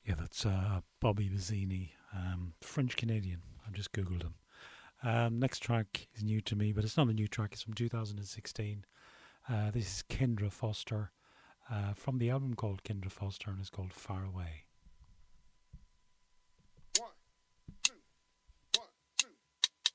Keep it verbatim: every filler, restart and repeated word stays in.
Yeah, that's uh, Bobby Bazzini, um, French Canadian. I just googled him. Um, next track is new to me, but it's not a new track. It's from two thousand sixteen. Uh, this is Kendra Foster uh, from the album called Kendra Foster, and it's called Far Away.